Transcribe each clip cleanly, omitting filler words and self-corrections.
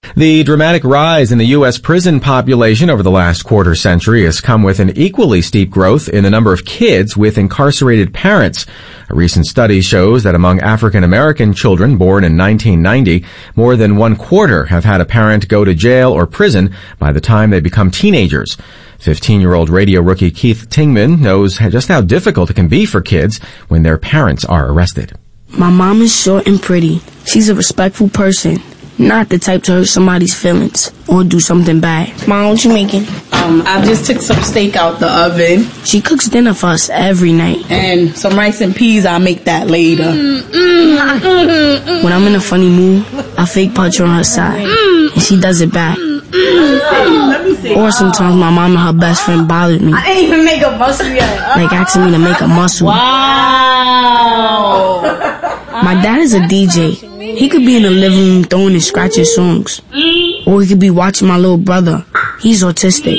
The dramatic rise in the U.S. prison population over the last quarter century has come with an equally steep growth in the number of kids with incarcerated parents. A recent study shows that among African American children born in 1990, more than 1/4 have had a parent go to jail or prison by the time they become teenagers. 15-year-old radio rookie Keith Tingman knows just how difficult it can be for kids when their parents are arrested. My mom is short and pretty. She's a respectful person. Not the type to hurt somebody's feelings or do something bad. Mom, what you making? I just took some steak out the oven. She cooks dinner for us every night. And some rice and peas, I'll make that later. When I'm in a funny mood, I fake punch her on her side. And she does it back. Or sometimes my mom and her best friend bothered me. I ain't even make a muscle yet. Like asking me to make a muscle. Wow. My dad is a DJ. He could be in the living room throwing and scratching songs. Or he could be watching my little brother. He's autistic.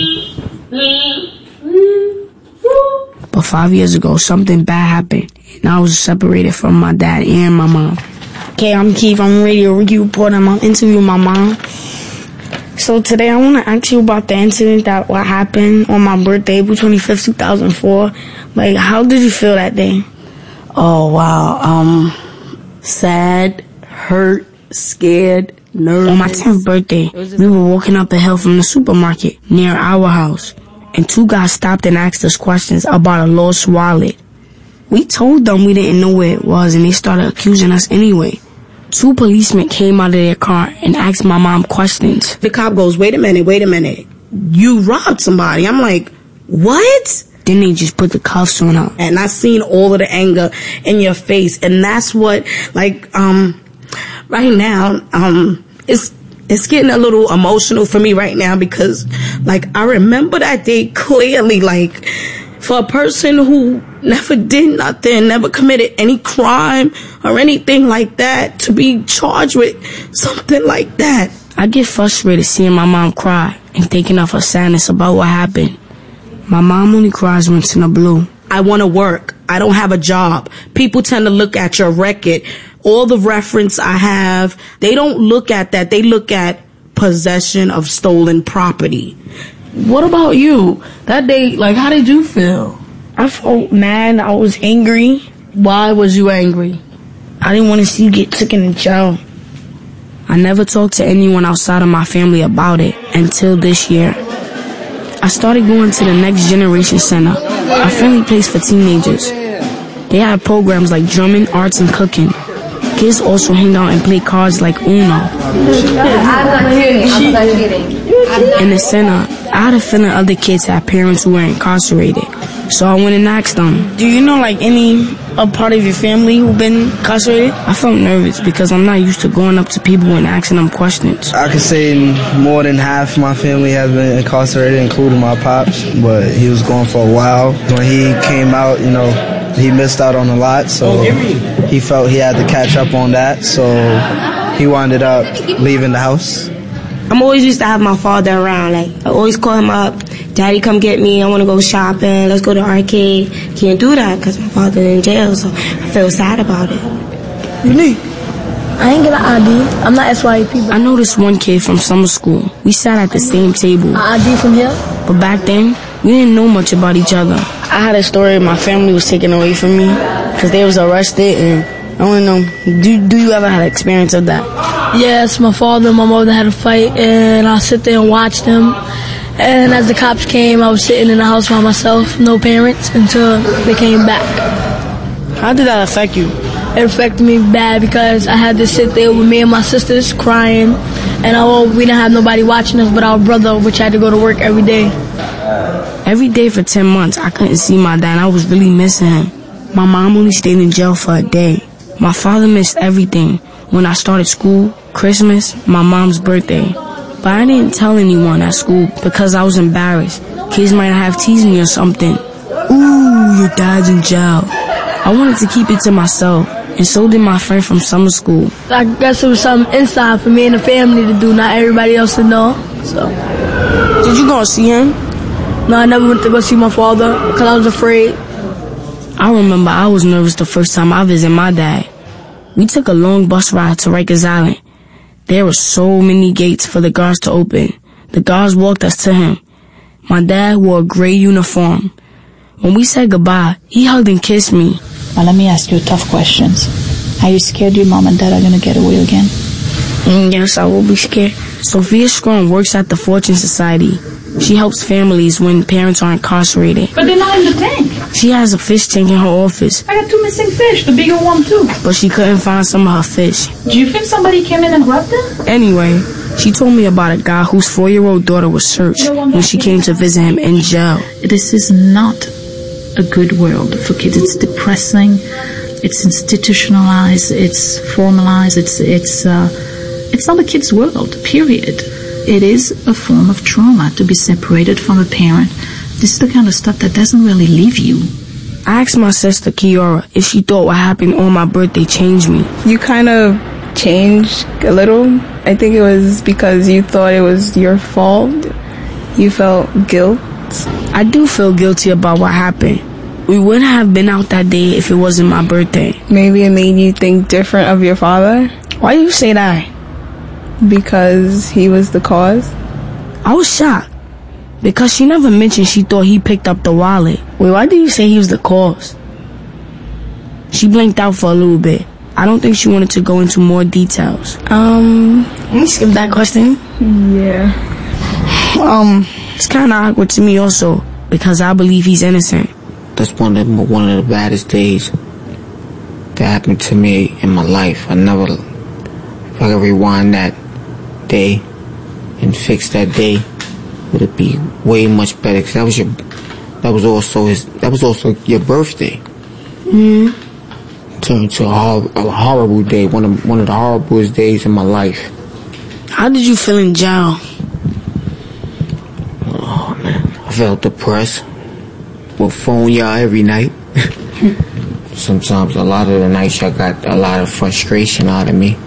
But 5 years ago, something bad happened. And I was separated from my dad and my mom. Okay, I'm Keith. I'm a radio rookie reporter. I'm interviewing my mom. So today I want to ask you about the incident that what happened on my birthday, April 25th, 2004. Like, how did you feel that day? Oh, wow. Sad, hurt, scared, nervous. On my 10th birthday, we were walking up a hill from the supermarket near our house, and two guys stopped and asked us questions about a lost wallet. We told them we didn't know where it was, and they started accusing us anyway. Two policemen came out of their car and asked my mom questions. The cop goes, wait a minute. You robbed somebody. I'm like, what? Then they just put the cuffs on her. And I seen all of the anger in your face. And that's what, like, right now, it's getting a little emotional for me right now because, like, I remember that day clearly, like, for a person who never did nothing, never committed any crime or anything like that, to be charged with something like that. I get frustrated seeing my mom cry and thinking of her sadness about what happened. My mom only cries once in a blue. I want to work. I don't have a job. People tend to look at your record. All the reference I have, they don't look at that. They look at possession of stolen property. What about you? That day, like, how did you feel? I felt mad. I was angry. Why was you angry? I didn't want to see you get taken in jail. I never talked to anyone outside of my family about it until this year. I started going to the Next Generation Center, a friendly place for teenagers. They had programs like drumming, arts, and cooking. Kids also hang out and play cards like Uno. In the center, I had a feeling other kids had parents who were incarcerated. So I went and asked them, do you know like a part of your family who've been incarcerated? I felt nervous because I'm not used to going up to people and asking them questions. I could say more than half my family has been incarcerated, including my pops, but he was gone for a while. When he came out, you know, he missed out on a lot, so he felt he had to catch up on that, so he wound up leaving the house. I'm always used to have my father around. Like, I always call him up, Daddy, come get me, I want to go shopping, let's go to the arcade. Can't do that because my father's in jail, so I feel sad about it. Unique. I ain't get an ID. I'm not SYP. I noticed one kid from summer school. We sat at the same table. ID from here? But back then, we didn't know much about each other. I had a story my family was taken away from me because they was arrested, and I want to know, do you ever have an experience of that? Yes, my father and my mother had a fight, and I sit there and watch them. And as the cops came, I was sitting in the house by myself, no parents, until they came back. How did that affect you? It affected me bad because I had to sit there with me and my sisters crying, and we didn't have nobody watching us but our brother, which had to go to work every day. Every day for 10 months, I couldn't see my dad, and I was really missing him. My mom only stayed in jail for a day. My father missed everything. When I started school, Christmas, my mom's birthday. But I didn't tell anyone at school because I was embarrassed. Kids might have teased me or something. Ooh, your dad's in jail. I wanted to keep it to myself, and so did my friend from summer school. I guess it was something inside for me and the family to do, not everybody else to know. So, did you go see him? No, I never went to go see my father because I was afraid. I remember I was nervous the first time I visited my dad. We took a long bus ride to Rikers Island. There were so many gates for the guards to open. The guards walked us to him. My dad wore a gray uniform. When we said goodbye, he hugged and kissed me. Now let me ask you tough questions. Are you scared your mom and dad are going to get away again? Yes, I will be scared. Sophia Strong works at the Fortune Society. She helps families when parents are incarcerated. But they're not in the tank. She has a fish tank in her office. I got 2 missing fish, the bigger one too. But she couldn't find some of her fish. Do you think somebody came in and grabbed them? Anyway, she told me about a guy whose 4-year-old daughter was searched when she came to visit him in jail. This is not a good world for kids. It's depressing. It's institutionalized. It's formalized. It's not a kid's world, period. It is a form of trauma to be separated from a parent. This is the kind of stuff that doesn't really leave you. I asked my sister Kiara if she thought what happened on my birthday changed me. You kind of changed a little. I think it was because you thought it was your fault. You felt guilt. I do feel guilty about what happened. We wouldn't have been out that day if it wasn't my birthday. Maybe it made you think different of your father. Why do you say that? Because he was the cause. I was shocked because she never mentioned she thought he picked up the wallet. Wait, why did you say he was the cause? She blinked out for a little bit. I don't think she wanted to go into more details. Let me skip that question. Yeah. It's kind of awkward to me also because I believe he's innocent. That's one of the baddest days that happened to me in my life. If I could rewind that day and fix that day, would it be way much better? Because that was also your birthday. Turned to a horrible day, one of the horriblest days in my life. How did you feel in jail? Oh man, I felt depressed. We'll phone y'all every night. Sometimes, a lot of the nights, y'all got a lot of frustration out of me.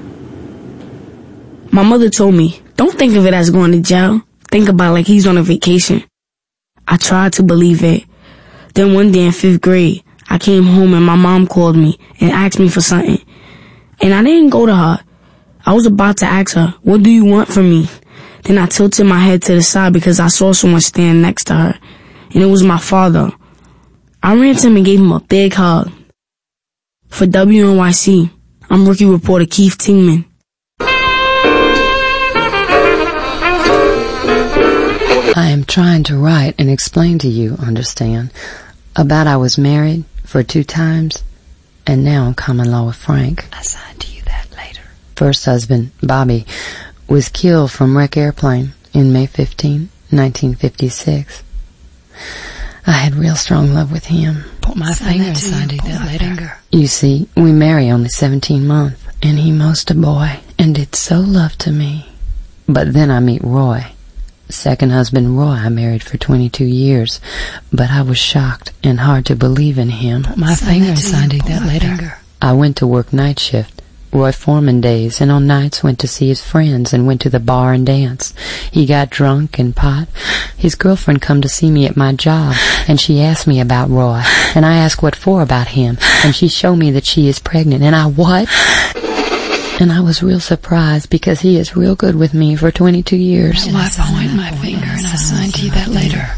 My mother told me, don't think of it as going to jail. Think about it like he's on a vacation. I tried to believe it. Then one day in 5th grade, I came home and my mom called me and asked me for something. And I didn't go to her. I was about to ask her, what do you want from me? Then I tilted my head to the side because I saw someone stand next to her. And it was my father. I ran to him and gave him a big hug. For WNYC, I'm rookie reporter Keith Tingman. I am trying to write and explain to you, understand, about I was married for 2 times, and now in common law with Frank. I signed to you that later. First husband, Bobby, was killed from wreck airplane in May 15, 1956. I had real strong love with him. Put my finger, signed to that later. You see, we married only 17 months, and he most a boy, and did so love to me. But then I meet Roy. Second husband Roy I married for 22 years, but I was shocked and hard to believe in him. Put my finger, signed to that later. I went to work night shift, Roy Foreman days, and on nights went to see his friends and went to the bar and dance. He got drunk and pot. His girlfriend come to see me at my job, and she asked me about Roy, and I asked what for about him, and she showed me that she is pregnant, and I what? And I was real surprised because he is real good with me for 22 years. Well, I point my finger and I signed to you that later.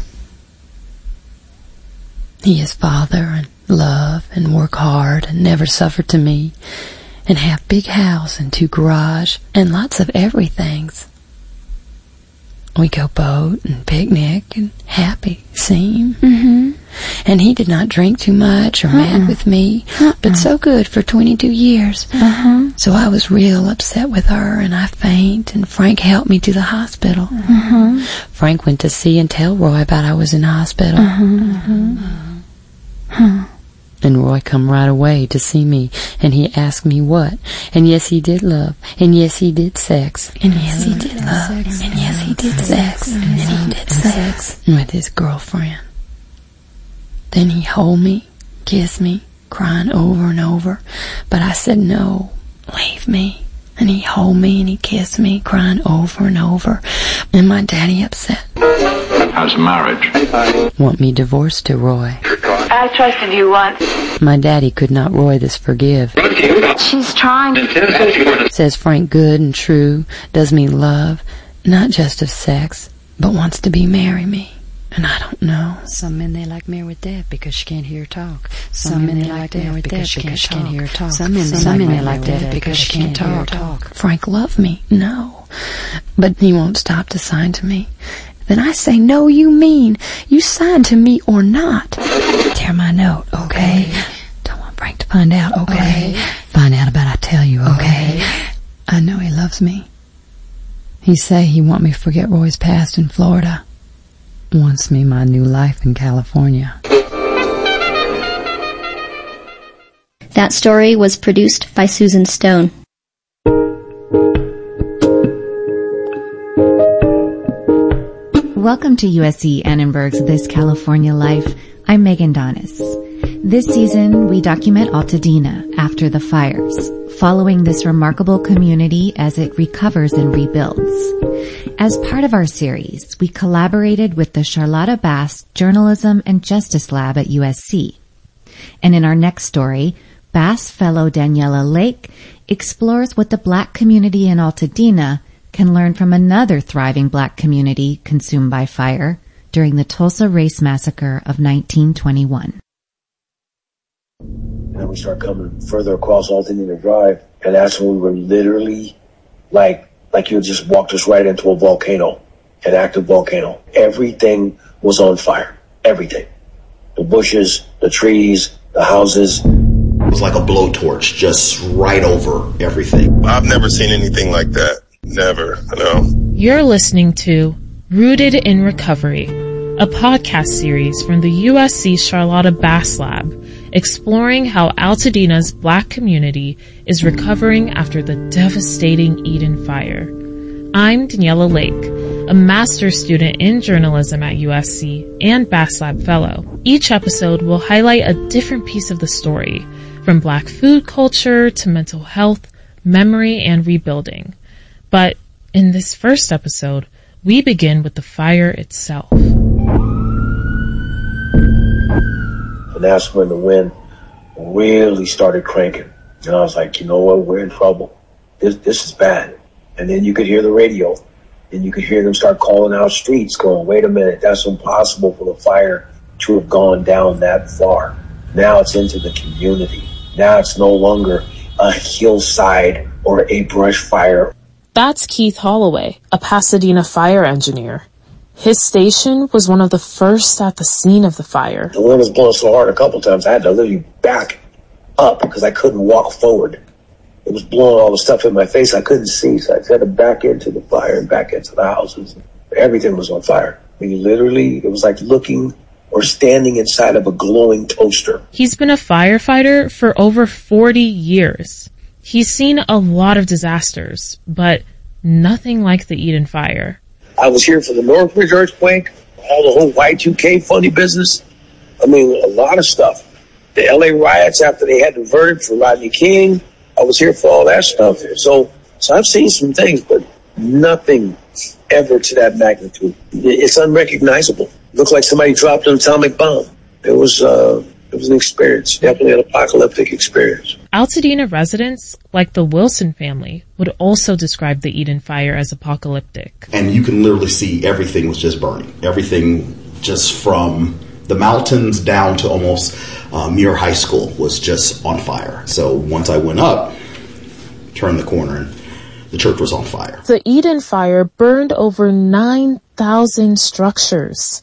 He is father and love and work hard and never suffer to me and have big house and 2 garage and lots of everythings. We go boat and picnic and happy, seem. And he did not drink too much or mad with me, but so good for 22 years. So I was real upset with her, and I faint, and Frank helped me to the hospital. Frank went to see and tell Roy about I was in the hospital. And Roy come right away to see me, and he asked me what. And yes, he did love, and yes, he did sex, and yes, he did love, and yes, he did sex, and then he did sex with his girlfriend. Then he hold me, kiss me, crying over and over, but I said no, leave me. And he hold me and he kissed me, crying over and over, and my daddy upset. How's marriage? Want me divorced to Roy. I trusted you once. My daddy could not roy this forgive. She's trying. Says Frank good and true, does me love, not just of sex, but wants to marry me. And I don't know. Some men they like marry with death because she can't hear her talk. Some men they like death because she can't hear her talk. Some men they like death because she can't talk. Frank loved me, no. But he won't stop to sign to me. Then I say, no, you mean. You sign to me or not. Tear my note, okay? Don't want Frank to find out, okay? Find out about I tell you, okay? I know he loves me. He say he want me to forget Roy's past in Florida. Wants me my new life in California. That story was produced by Susan Stone. Welcome to USC Annenberg's This California Life. I'm Megan Donis. This season, we document Altadena after the fires, following this remarkable community as it recovers and rebuilds. As part of our series, we collaborated with the Charlotta Bass Journalism and Justice Lab at USC. And in our next story, Bass fellow Daniela Lake explores what the Black community in Altadena can learn from another thriving Black community consumed by fire during the Tulsa Race Massacre of 1921. And then we start coming further across Altadena Drive, and that's when we were literally like you just walked us right into a volcano, an active volcano. Everything was on fire. Everything. The bushes, the trees, the houses. It was like a blowtorch just right over everything. I've never seen anything like that. Never, no. You're listening to Rooted in Recovery, a podcast series from the USC Charlotta Bass Lab, exploring how Altadena's Black community is recovering after the devastating Eden Fire. I'm Daniela Lake, a master's student in journalism at USC and Bass Lab fellow. Each episode will highlight a different piece of the story, from Black food culture to mental health, memory, and rebuilding. But in this first episode, we begin with the fire itself. And that's when the wind really started cranking. And I was like, you know what, we're in trouble. This is bad. And then you could hear the radio. And you could hear them start calling out streets going, wait a minute, that's impossible for the fire to have gone down that far. Now it's into the community. Now it's no longer a hillside or a brush fire. That's Keith Holloway, a Pasadena fire engineer. His station was one of the first at the scene of the fire. The wind was blowing so hard a couple times, I had to literally back up because I couldn't walk forward. It was blowing all the stuff in my face. I couldn't see, so I had to back into the fire and back into the houses. Everything was on fire. I mean, literally, it was like looking or standing inside of a glowing toaster. He's been a firefighter for over 40 years. He's seen a lot of disasters, but nothing like the Eden Fire. I was here for the Northridge earthquake, all the whole Y2K funny business. I mean, a lot of stuff. The LA riots after they had the verdict for Rodney King. I was here for all that stuff. So I've seen some things, but nothing ever to that magnitude. It's unrecognizable. It looked like somebody dropped an atomic bomb. It was an experience, definitely an apocalyptic experience. Altadena residents, like the Wilson family, would also describe the Eden Fire as apocalyptic. And you can literally see everything was just burning. Everything just from the mountains down to almost Muir High School was just on fire. So once I went up, turned the corner, and the church was on fire. The Eden Fire burned over 9,000 structures.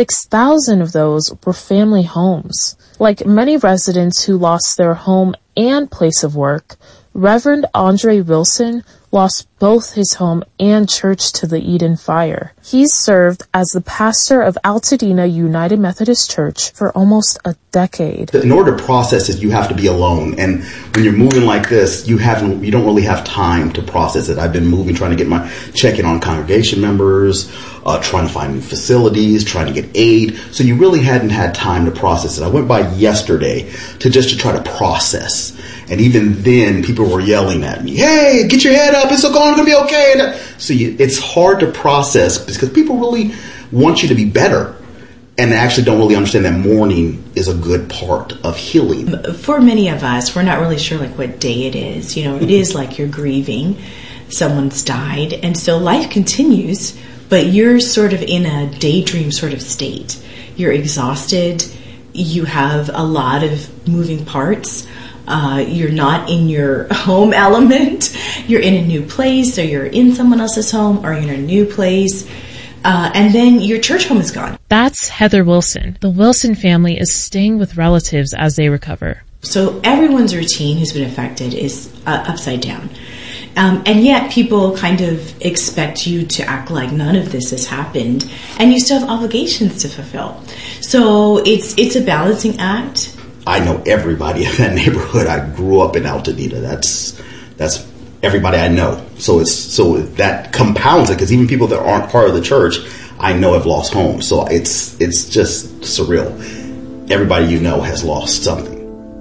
6,000 of those were family homes. Like many residents who lost their home and place of work, Reverend Andre Wilson lost both his home and church to the Eden Fire. He served as the pastor of Altadena United Methodist Church for almost a decade. In order to process it, you have to be alone. And when you're moving like this, you don't really have time to process it. I've been moving, trying to get checking on congregation members, trying to find new facilities, trying to get aid. So you really hadn't had time to process it. I went by yesterday to try to process. And even then, people were yelling at me, hey, get your head up, it's going to be okay. So it's hard to process because people really want you to be better. and actually don't really understand that mourning is a good part of healing. For many of us, we're not really sure like what day it is. You know, it is like you're grieving. Someone's died. And so life continues, but you're sort of in a daydream sort of state. You're exhausted. You have a lot of moving parts. You're not in your home element. You're in a new place, or you're in someone else's home, or you're in a new place. And then your church home is gone. That's Heather Wilson. The Wilson family is staying with relatives as they recover. So everyone's routine who's been affected is upside down. And yet people kind of expect you to act like none of this has happened, and you still have obligations to fulfill. So it's a balancing act. I know everybody in that neighborhood. I grew up in Altadena. That's everybody I know. So that compounds it, because even people that aren't part of the church, I know have lost homes. So it's just surreal. Everybody you know has lost something.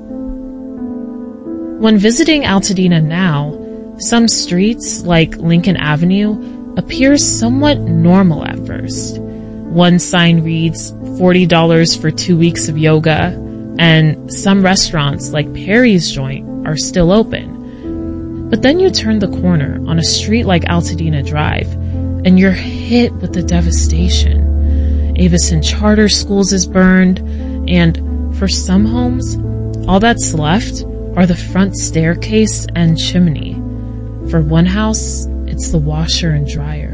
When visiting Altadena now, some streets, like Lincoln Avenue, appear somewhat normal at first. One sign reads $40 for 2 weeks of yoga, and some restaurants, like Perry's Joint, are still open. But then you turn the corner on a street like Altadena Drive, and you're hit with the devastation. Avison Charter Schools is burned, and for some homes, all that's left are the front staircase and chimney. For one house, it's the washer and dryer.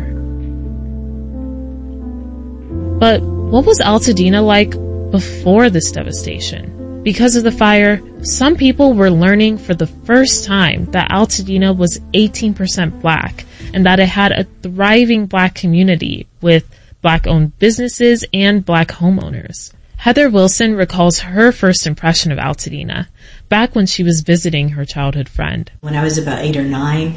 But what was Altadena like before this devastation? Because of the fire, some people were learning for the first time that Altadena was 18% black, and that it had a thriving black community with black-owned businesses and black homeowners. Heather Wilson recalls her first impression of Altadena back when she was visiting her childhood friend. When I was about 8 or 9,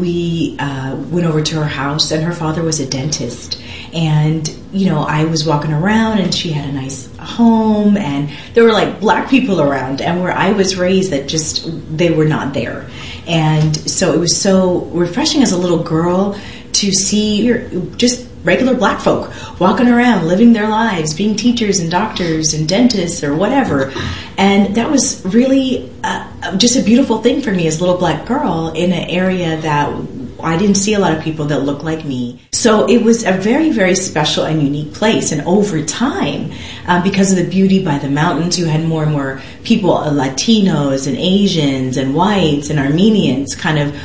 we went over to her house, and her father was a dentist. And, you know, I was walking around, and she had a nice home, and there were like black people around, and where I was raised that just, they were not there. And so it was so refreshing as a little girl to see just regular black folk walking around, living their lives, being teachers and doctors and dentists or whatever. And that was really just a beautiful thing for me as a little black girl in an area that I didn't see a lot of people that looked like me. So it was a very, very special and unique place. And over time, because of the beauty by the mountains, you had more and more people, Latinos and Asians and whites and Armenians kind of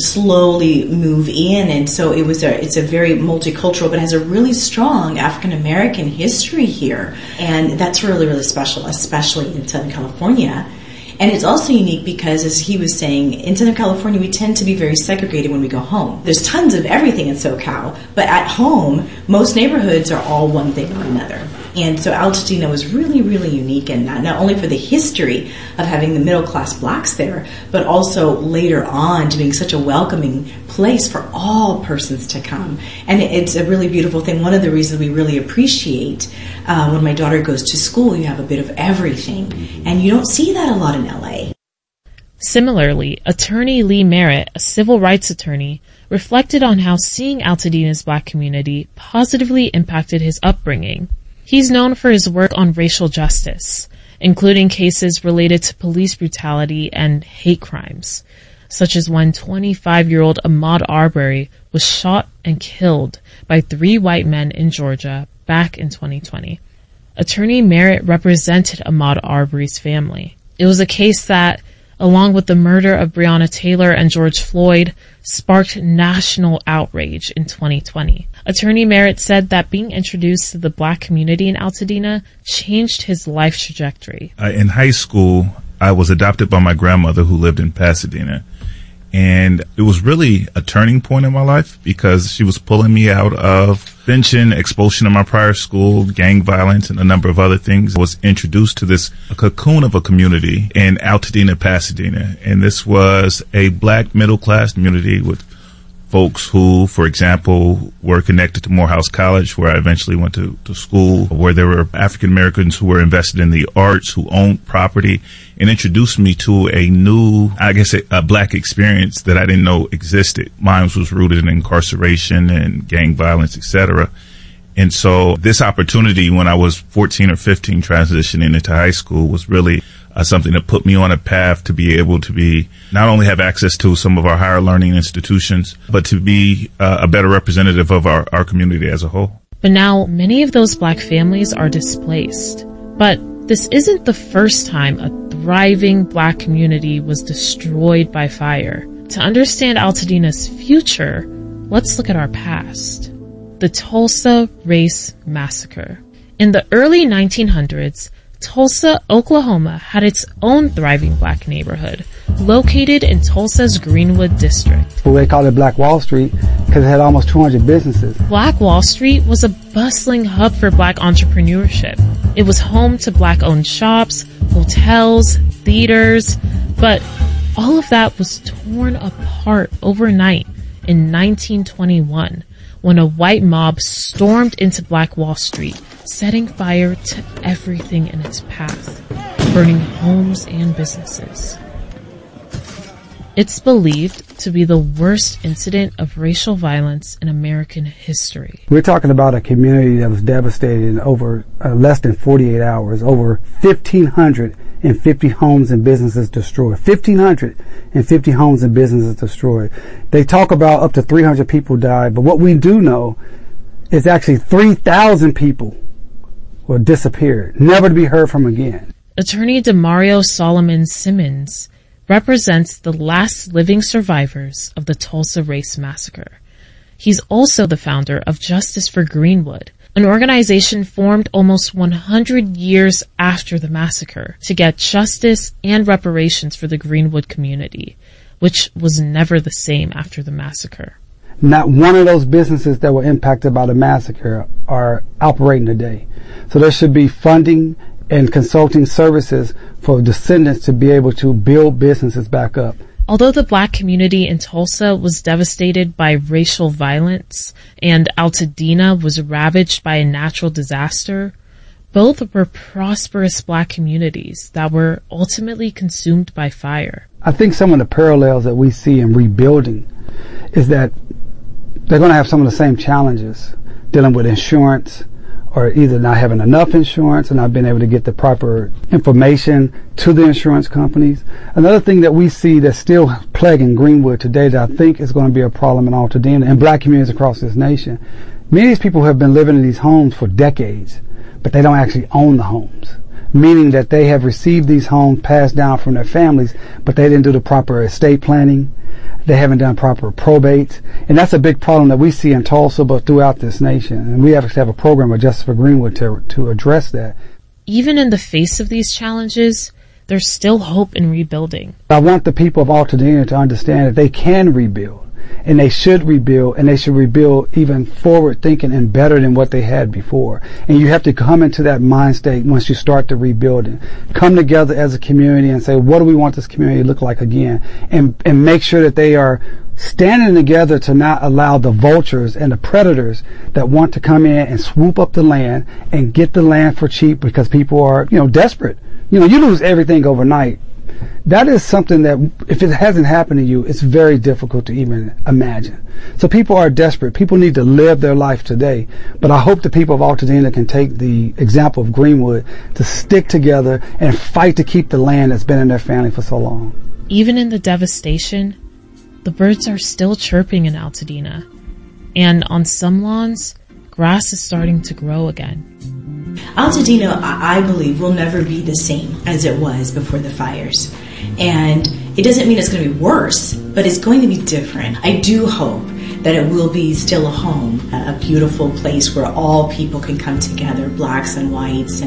slowly move in. And so it's a very multicultural, but has a really strong African American history here. And that's really, really special, especially in Southern California. And it's also unique because, as he was saying, in Southern California, we tend to be very segregated when we go home. There's tons of everything in SoCal, but at home, most neighborhoods are all one thing or another. And so Altadena was really, really unique in that, not only for the history of having the middle-class blacks there, but also later on to being such a welcoming place for all persons to come. And it's a really beautiful thing. One of the reasons we really appreciate when my daughter goes to school, you have a bit of everything. And you don't see that a lot in LA. Similarly, attorney Lee Merritt, a civil rights attorney, reflected on how seeing Altadena's black community positively impacted his upbringing. He's known for his work on racial justice, including cases related to police brutality and hate crimes, such as when 25-year-old Ahmaud Arbery was shot and killed by 3 white men in Georgia back in 2020. Attorney Merritt represented Ahmaud Arbery's family. It was a case that, along with the murder of Breonna Taylor and George Floyd, sparked national outrage in 2020. Attorney Merritt said that being introduced to the black community in Altadena changed his life trajectory. In high school, I was adopted by my grandmother who lived in Pasadena. And it was really a turning point in my life because she was pulling me out of benching, expulsion in my prior school, gang violence, and a number of other things. I was introduced to this cocoon of a community in Altadena, Pasadena. And this was a black middle-class community with folks who, for example, were connected to Morehouse College, where I eventually went to school, where there were African Americans who were invested in the arts, who owned property, and introduced me to a new, a black experience that I didn't know existed. Mine was rooted in incarceration and gang violence, etc. And so this opportunity when I was 14 or 15 transitioning into high school was really something that put me on a path to be able to be not only have access to some of our higher learning institutions, but to be a better representative of our community as a whole. But now many of those black families are displaced. But this isn't the first time a thriving black community was destroyed by fire. To understand Altadena's future, let's look at our past. The Tulsa Race Massacre. In the early 1900s, Tulsa, Oklahoma had its own thriving black neighborhood, located in Tulsa's Greenwood district. They call it Black Wall Street because it had almost 200 businesses. Black Wall Street was a bustling hub for black entrepreneurship. It was home to black-owned shops, hotels, theaters, but all of that was torn apart overnight in 1921 when a white mob stormed into Black Wall Street, setting fire to everything in its path, burning homes and businesses. It's believed to be the worst incident of racial violence in American history. We're talking about a community that was devastated in over less than 48 hours, over 1,550 homes and businesses destroyed. 1,550 homes and businesses destroyed. They talk about up to 300 people died, but what we do know is actually 3,000 people were disappeared, never to be heard from again. Attorney Demario Solomon Simmons represents the last living survivors of the Tulsa Race Massacre. He's also the founder of Justice for Greenwood, an organization formed almost 100 years after the massacre to get justice and reparations for the Greenwood community, which was never the same after the massacre. Not one of those businesses that were impacted by the massacre are operating today. So there should be funding and consulting services for descendants to be able to build businesses back up. Although the black community in Tulsa was devastated by racial violence and Altadena was ravaged by a natural disaster, both were prosperous black communities that were ultimately consumed by fire. I think some of the parallels that we see in rebuilding is that they're going to have some of the same challenges dealing with insurance, or either not having enough insurance and not being able to get the proper information to the insurance companies. Another thing that we see that's still plaguing Greenwood today that I think is going to be a problem in Altadena and black communities across this nation. Many of these people have been living in these homes for decades, but they don't actually own the homes, meaning that they have received these homes passed down from their families, but they didn't do the proper estate planning. They haven't done proper probate. And that's a big problem that we see in Tulsa, but throughout this nation. And we have to have a program of Justice for Greenwood to address that. Even in the face of these challenges, there's still hope in rebuilding. I want the people of Altadena to understand that they can rebuild. And they should rebuild, and they should rebuild even forward thinking and better than what they had before. And you have to come into that mind state once you start the rebuilding. Come together as a community and say, what do we want this community to look like again? And make sure that they are standing together to not allow the vultures and the predators that want to come in and swoop up the land and get the land for cheap because people are, desperate. You lose everything overnight. That is something that, if it hasn't happened to you, it's very difficult to even imagine. So people are desperate. People need to live their life today. But I hope the people of Altadena can take the example of Greenwood to stick together and fight to keep the land that's been in their family for so long. Even in the devastation, the birds are still chirping in Altadena. And on some lawns, grass is starting to grow again. Altadena, I believe, will never be the same as it was before the fires. And it doesn't mean it's going to be worse, but it's going to be different. I do hope that it will be still a home, a beautiful place where all people can come together, blacks and whites,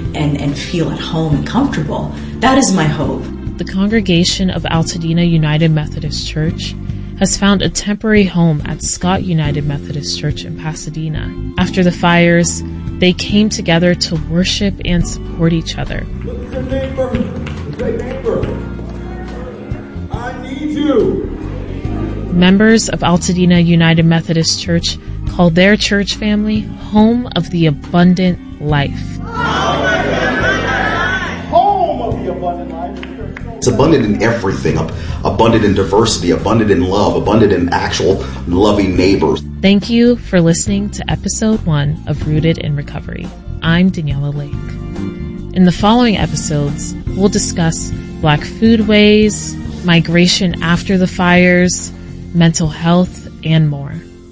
and feel at home and comfortable. That is my hope. The congregation of Altadena United Methodist Church has found a temporary home at Scott United Methodist Church in Pasadena. After the fires, they came together to worship and support each other. Look at your neighbor. Say, neighbor, I need you. Members of Altadena United Methodist Church call their church family Home of the Abundant Life. Home of the Abundant Life. It's abundant in everything, abundant in diversity, abundant in love, abundant in actual loving neighbors. Thank you for listening to episode 1 of Rooted in Recovery. I'm Daniela Lake. In the following episodes, we'll discuss Black foodways, migration after the fires, mental health, and more.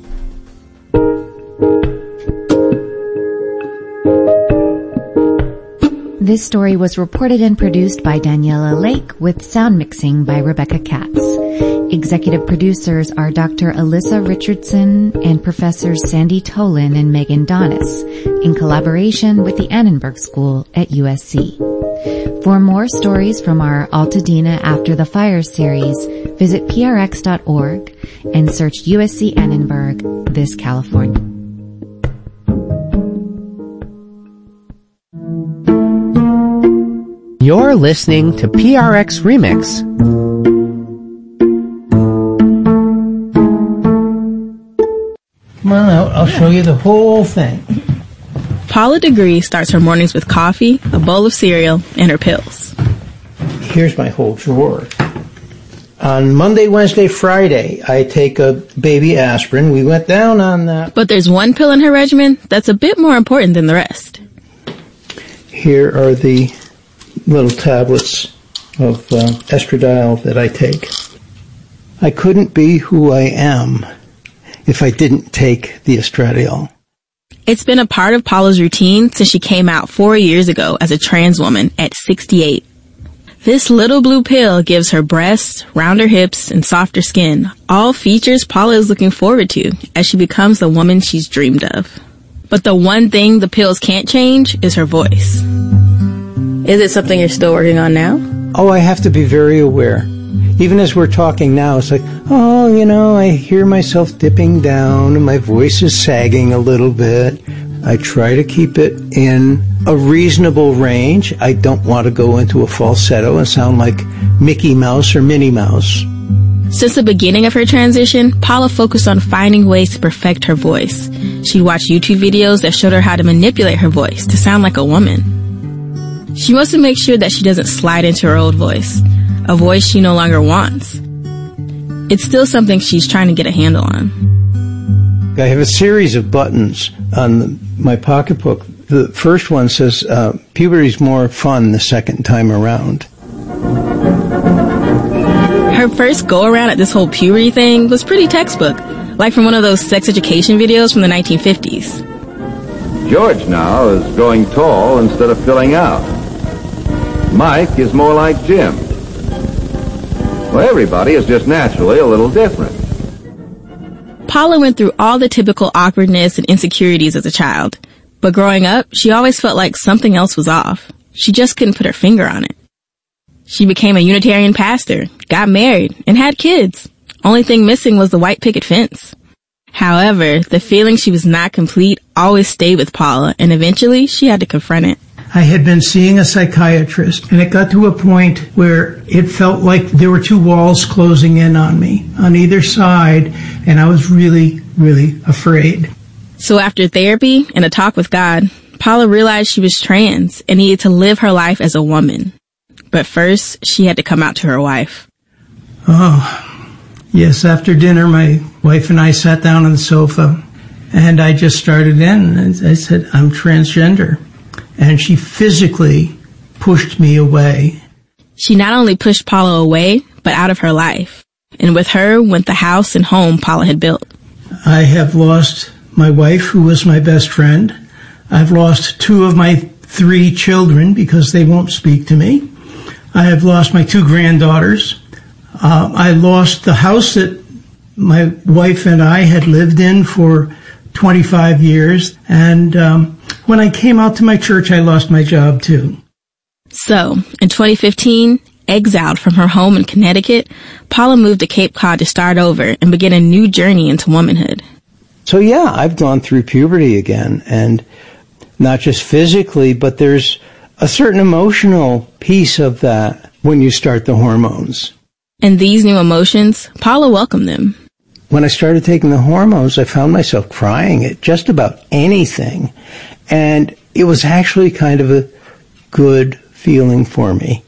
This story was reported and produced by Daniela Lake with sound mixing by Rebecca Katz. Executive producers are Dr. Alyssa Richardson and Professors Sandy Tolan and Megan Donis in collaboration with the Annenberg School at USC. For more stories from our Altadena After the Fire series, visit prx.org and search USC Annenberg, This California. You're listening to PRX Remix. Come on out, I'll show you the whole thing. Paula Degree starts her mornings with coffee, a bowl of cereal, and her pills. Here's my whole drawer. On Monday, Wednesday, Friday, I take a baby aspirin. We went down on that. But there's one pill in her regimen that's a bit more important than the rest. Here are the little tablets of estradiol that I take. I couldn't be who I am if I didn't take the estradiol. It's been a part of Paula's routine since she came out 4 years ago as a trans woman at 68. This little blue pill gives her breasts, rounder hips, and softer skin, all features Paula is looking forward to as she becomes the woman she's dreamed of. But the one thing the pills can't change is her voice. Is it something you're still working on now? Oh, I have to be very aware. Even as we're talking now, it's like, I hear myself dipping down and my voice is sagging a little bit. I try to keep it in a reasonable range. I don't want to go into a falsetto and sound like Mickey Mouse or Minnie Mouse. Since the beginning of her transition, Paula focused on finding ways to perfect her voice. She'd watch YouTube videos that showed her how to manipulate her voice to sound like a woman. She wants to make sure that she doesn't slide into her old voice, a voice she no longer wants. It's still something she's trying to get a handle on. I have a series of buttons on my pocketbook. The first one says, puberty's more fun the second time around. Her first go-around at this whole puberty thing was pretty textbook, like from one of those sex education videos from the 1950s. George now is growing tall instead of filling out. Mike is more like Jim. Well, everybody is just naturally a little different. Paula went through all the typical awkwardness and insecurities as a child. But growing up, she always felt like something else was off. She just couldn't put her finger on it. She became a Unitarian pastor, got married, and had kids. Only thing missing was the white picket fence. However, the feeling she was not complete always stayed with Paula, and eventually she had to confront it. I had been seeing a psychiatrist, and it got to a point where it felt like there were two walls closing in on me on either side, and I was really, really afraid. So after therapy and a talk with God, Paula realized she was trans and needed to live her life as a woman. But first, she had to come out to her wife. Oh, yes, after dinner, my wife and I sat down on the sofa, and I just started in, and I said, I'm transgender. And she physically pushed me away. She not only pushed Paula away, but out of her life. And with her went the house and home Paula had built. I have lost my wife, who was my best friend. I've lost 2 of my 3 children because they won't speak to me. I have lost my 2 granddaughters. I lost the house that my wife and I had lived in for 25 years. And when I came out to my church, I lost my job too. So, in 2015, exiled from her home in Connecticut, Paula moved to Cape Cod to start over and begin a new journey into womanhood. So yeah, I've gone through puberty again, and not just physically, but there's a certain emotional piece of that when you start the hormones. And these new emotions, Paula welcomed them. When I started taking the hormones, I found myself crying at just about anything. And it was actually kind of a good feeling for me.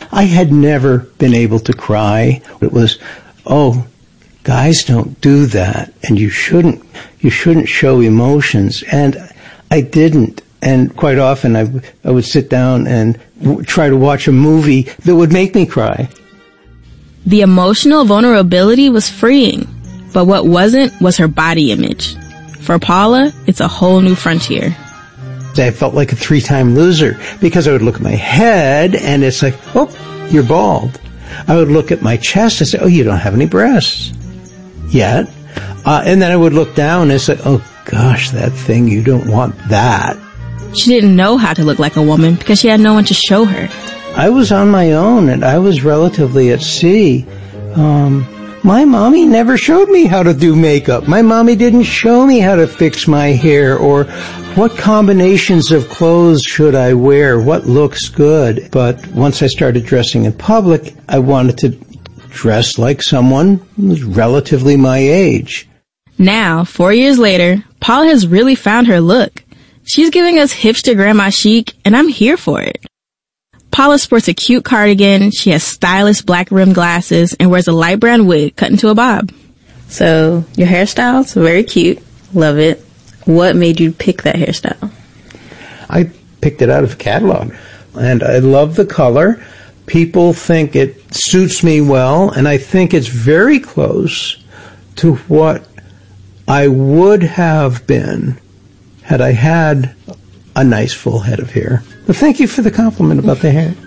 I had never been able to cry. It was, oh, guys don't do that, and you shouldn't show emotions. And I didn't. And quite often I would sit down and try to watch a movie that would make me cry. The emotional vulnerability was freeing, but what wasn't was her body image. For Paula, it's a whole new frontier. I felt like a 3-time loser because I would look at my head and it's like, oh, you're bald. I would look at my chest and say, oh, you don't have any breasts yet. And then I would look down and it's like, oh gosh, that thing, you don't want that. She didn't know how to look like a woman because she had no one to show her. I was on my own and I was relatively at sea. My mommy never showed me how to do makeup. My mommy didn't show me how to fix my hair or what combinations of clothes should I wear, what looks good. But once I started dressing in public, I wanted to dress like someone who was relatively my age. Now, 4 years later, Paula has really found her look. She's giving us hipster grandma chic, and I'm here for it. Paula sports a cute cardigan, she has stylish black rimmed glasses, and wears a light brown wig cut into a bob. So, your hairstyle's very cute. Love it. What made you pick that hairstyle? I picked it out of a catalog, and I love the color. People think it suits me well, and I think it's very close to what I would have been had I had a nice full head of hair. But thank you for the compliment about the hair.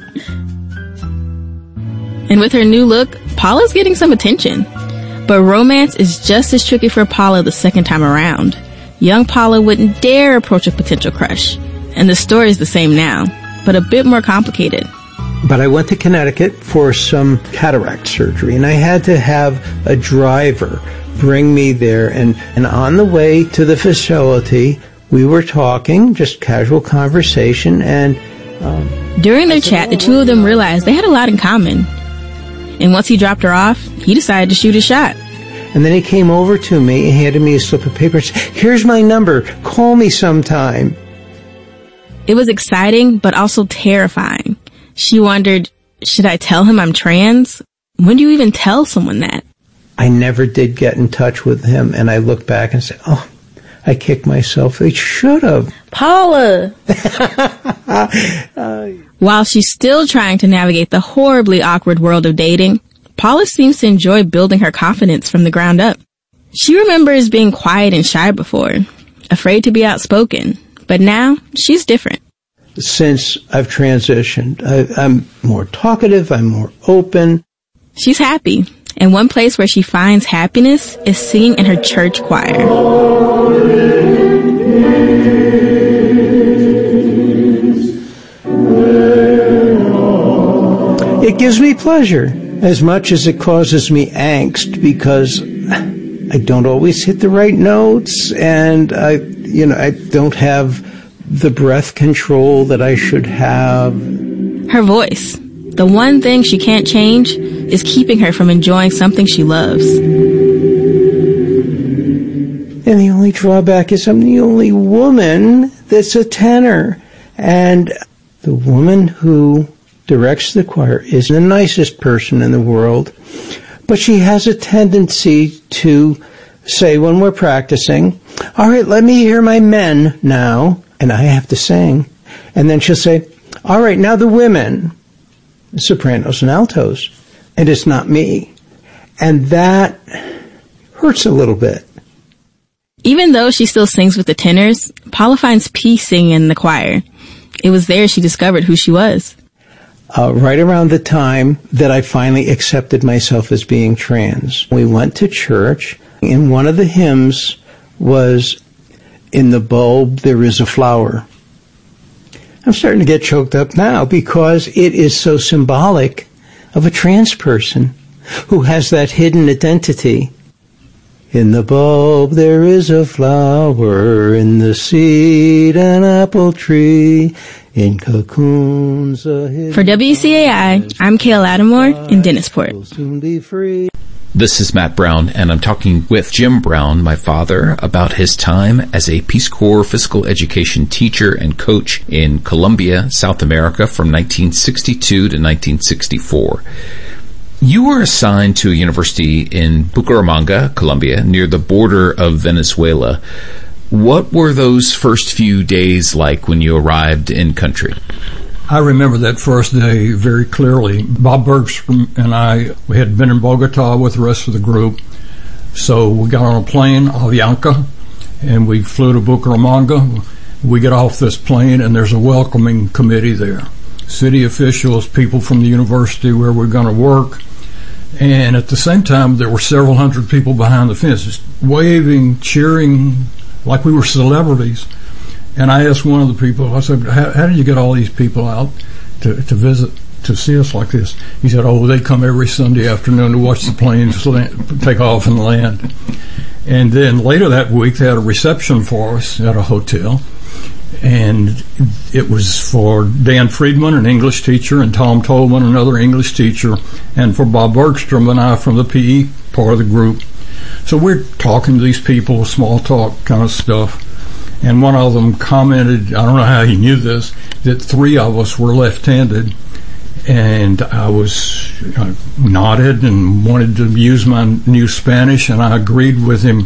And with her new look, Paula's getting some attention. But romance is just as tricky for Paula the second time around. Young Paula wouldn't dare approach a potential crush. And the story is the same now, but a bit more complicated. But I went to Connecticut for some cataract surgery, and I had to have a driver bring me there. And on the way to the facility, we were talking, just casual conversation, and during their chat, the two of them realized they had a lot in common. And once he dropped her off, he decided to shoot a shot. And then he came over to me and handed me a slip of paper and said, here's my number, call me sometime. It was exciting, but also terrifying. She wondered, should I tell him I'm trans? When do you even tell someone that? I never did get in touch with him, and I looked back and said, oh, I kicked myself. I should have. Paula! While she's still trying to navigate the horribly awkward world of dating, Paula seems to enjoy building her confidence from the ground up. She remembers being quiet and shy before, afraid to be outspoken, but now she's different. Since I've transitioned, I'm more talkative, I'm more open. She's happy, and one place where she finds happiness is singing in her church choir. It gives me pleasure as much as it causes me angst because I don't always hit the right notes and I don't have the breath control that I should have. Her voice, the one thing she can't change, is keeping her from enjoying something she loves. And the only drawback is I'm the only woman that's a tenor. And the woman who directs the choir is the nicest person in the world, but she has a tendency to say when we're practicing, all right, let me hear my men now, and I have to sing. And then she'll say, all right, now the women, sopranos and altos, and it's not me. And that hurts a little bit. Even though she still sings with the tenors, Paula finds peace singing in the choir. It was there she discovered who she was. Right around the time that I finally accepted myself as being trans, we went to church, and one of the hymns was, "In the bulb there is a flower." I'm starting to get choked up now because it is so symbolic of a trans person who has that hidden identity. In the bulb there is a flower, in the seed an apple tree, in cocoons a hidden... For WCAI, I'm Kayla Lattimore in Dennisport. Will soon be free. This is Matt Brown, and I'm talking with Jim Brown, my father, about his time as a Peace Corps physical education teacher and coach in Colombia, South America, from 1962 to 1964. You were assigned to a university in Bucaramanga, Colombia, near the border of Venezuela. What were those first few days like when you arrived in country? I remember that first day very clearly. Bob Bergstrom and I, we had been in Bogota with the rest of the group. So we got on a plane, Avianca, and we flew to Bucaramanga. We get off this plane, and there's a welcoming committee there. City officials, people from the university where we're going to work. And at the same time, there were several hundred people behind the fences, waving, cheering, like we were celebrities. And I asked one of the people, I said, how did you get all these people out to visit, to see us like this? He said, they come every Sunday afternoon to watch the planes take off and land. And then later that week, they had a reception for us at a hotel. And it was for Dan Friedman, an English teacher, and Tom Tolman, another English teacher, and for Bob Bergstrom and I from the PE part of the group. So we're talking to these people, small talk kind of stuff. And one of them commented, I don't know how he knew this, that 3 of us were left-handed. And I nodded and wanted to use my new Spanish, and I agreed with him.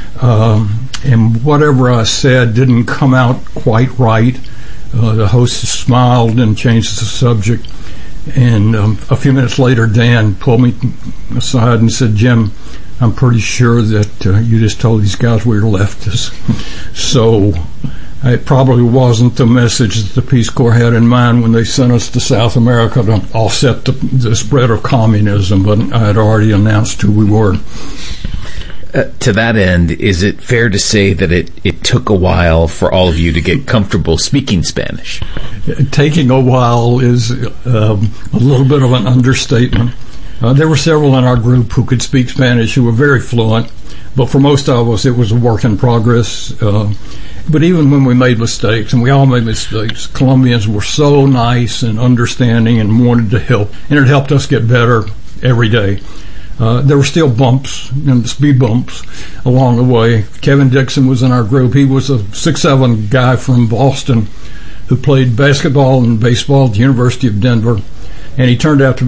And whatever I said didn't come out quite right. The host smiled and changed the subject. And a few minutes later, Dan pulled me aside and said, Jim, I'm pretty sure that you just told these guys we were leftists. So it probably wasn't the message that the Peace Corps had in mind when they sent us to South America to offset the spread of communism, but I had already announced who we were. To that end, is it fair to say that it took a while for all of you to get comfortable speaking Spanish? Taking a while is a little bit of an understatement. There were several in our group who could speak Spanish who were very fluent, but for most of us it was a work in progress. But even when we made mistakes, and we all made mistakes, Colombians were so nice and understanding and wanted to help, and it helped us get better every day. There were still bumps, and speed bumps along the way. Kevin Dixon was in our group. He was a 6'7" guy from Boston who played basketball and baseball at the University of Denver, and he turned out to